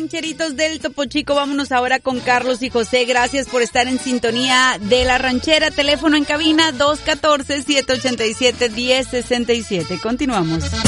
rancheritos del Topo Chico. Vámonos ahora con Carlos y José. Gracias por estar en sintonía de La Ranchera. Teléfono en cabina 214-787-1067. Continuamos.